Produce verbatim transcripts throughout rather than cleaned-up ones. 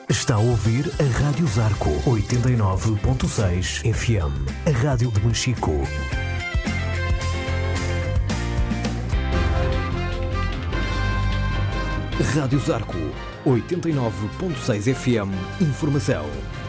Está a ouvir a Rádio Zarco oitenta e nove ponto seis F M, a rádio de Machico. Rádio Zarco oitenta e nove ponto seis F M, informação.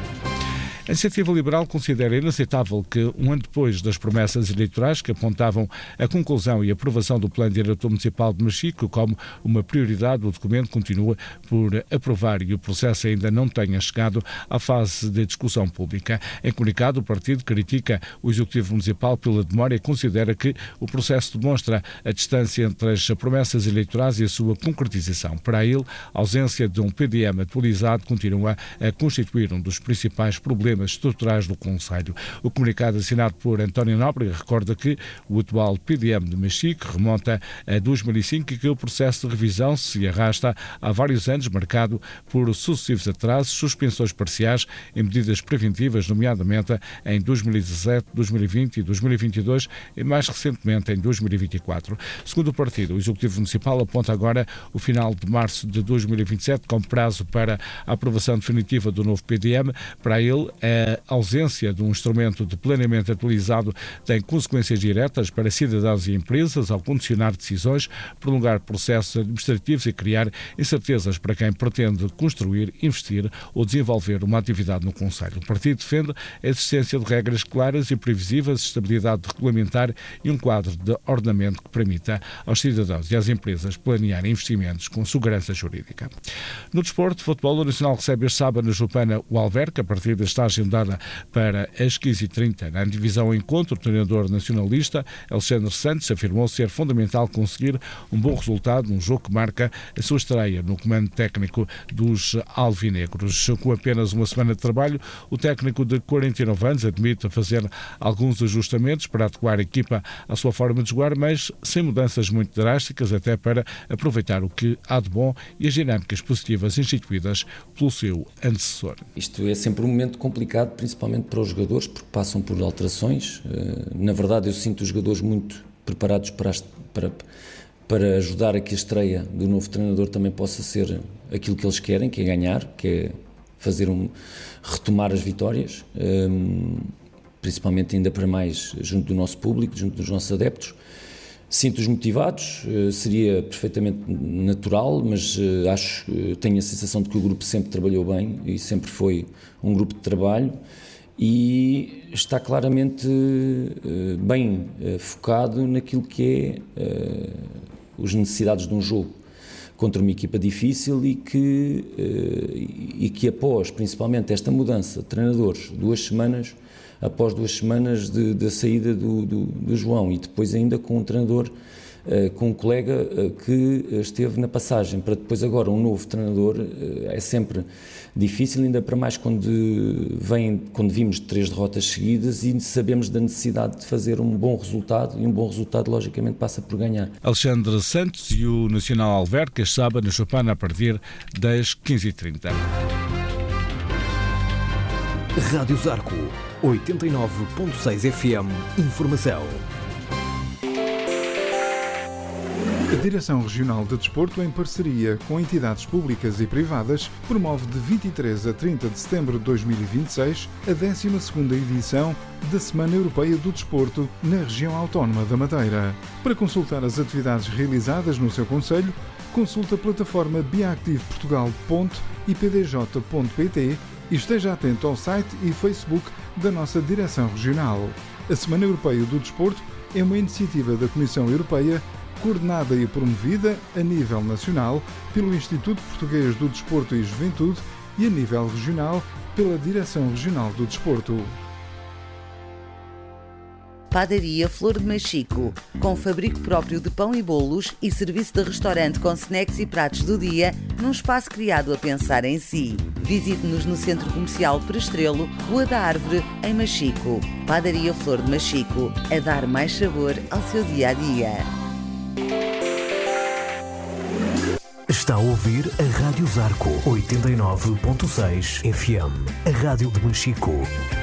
A Iniciativa Liberal considera inaceitável que, um ano depois das promessas eleitorais que apontavam a conclusão e aprovação do Plano Diretor Municipal de Machico como uma prioridade, o documento continua por aprovar e o processo ainda não tenha chegado à fase de discussão pública. Em comunicado, o partido critica o Executivo Municipal pela demora e considera que o processo demonstra a distância entre as promessas eleitorais e a sua concretização. Para ele, a ausência de um P D M atualizado continua a constituir um dos principais problemas estruturais do Conselho. O comunicado assinado por António Nóbrega recorda que o atual P D M de Machico remonta a dois mil e cinco e que o processo de revisão se arrasta há vários anos, marcado por sucessivos atrasos, suspensões parciais e medidas preventivas, nomeadamente em dois mil e dezassete, dois mil e vinte e dois mil e vinte e dois e mais recentemente em dois mil e vinte e quatro. Segundo o partido, o Executivo Municipal aponta agora o final de março de dois mil e vinte e sete como prazo para a aprovação definitiva do novo P D M. Para ele, a ausência de um instrumento de planeamento atualizado tem consequências diretas para cidadãos e empresas ao condicionar decisões, prolongar processos administrativos e criar incertezas para quem pretende construir, investir ou desenvolver uma atividade no Conselho. O partido defende a existência de regras claras e previsíveis, estabilidade regulamentar e um quadro de ordenamento que permita aos cidadãos e às empresas planear investimentos com segurança jurídica. No desporto, o futebol nacional recebe este sábado na Jupana o Alverca, a partir da estágio agendada para as quinze e trinta. Na divisão encontro, o treinador nacionalista Alexandre Santos afirmou ser fundamental conseguir um bom resultado num jogo que marca a sua estreia no comando técnico dos alvinegros. Com apenas uma semana de trabalho, o técnico de quarenta e nove anos admite fazer alguns ajustamentos para adequar a equipa à sua forma de jogar, mas sem mudanças muito drásticas, até para aproveitar o que há de bom e as dinâmicas positivas instituídas pelo seu antecessor. Isto é sempre um momento complicado, principalmente para os jogadores, porque passam por alterações. Na verdade, eu sinto os jogadores muito preparados para, para, para ajudar a que a estreia do novo treinador também possa ser aquilo que eles querem, que é ganhar, que é fazer um, retomar as vitórias, principalmente ainda para mais junto do nosso público, junto dos nossos adeptos. Sinto-os motivados, seria perfeitamente natural, mas acho, tenho a sensação de que o grupo sempre trabalhou bem e sempre foi um grupo de trabalho e está claramente bem focado naquilo que é as necessidades de um jogo contra uma equipa difícil e que, e que após, principalmente, esta mudança de treinadores, duas semanas, após duas semanas da saída do, do, do João e depois ainda com um treinador, uh, com um colega uh, que esteve na passagem para depois agora um novo treinador, uh, é sempre difícil, ainda para mais quando, vem, quando vimos três derrotas seguidas e sabemos da necessidade de fazer um bom resultado e um bom resultado logicamente passa por ganhar. Alexandre Santos e o Nacional Alverca sábado na Chopana a partir das quinze e trinta. Rádio Zarco oitenta e nove ponto seis F M, informação. A Direção Regional de Desporto, em parceria com entidades públicas e privadas, promove de vinte e três a trinta de setembro de dois mil e vinte e seis a décima segunda edição da Semana Europeia do Desporto na região autónoma da Madeira. Para consultar as atividades realizadas no seu concelho, consulte a plataforma biactive portugal ponto i p d j ponto p t e esteja atento ao site e Facebook da nossa Direção Regional. A Semana Europeia do Desporto é uma iniciativa da Comissão Europeia coordenada e promovida a nível nacional pelo Instituto Português do Desporto e Juventude e a nível regional pela Direção Regional do Desporto. Padaria Flor de Machico, com fabrico próprio de pão e bolos e serviço de restaurante com snacks e pratos do dia, num espaço criado a pensar em si. Visite-nos no Centro Comercial Prestrelo, Rua da Árvore, em Machico. Padaria Flor de Machico, a dar mais sabor ao seu dia-a-dia. Está a ouvir a Rádio Zarco oitenta e nove ponto seis F M, a rádio de Machico.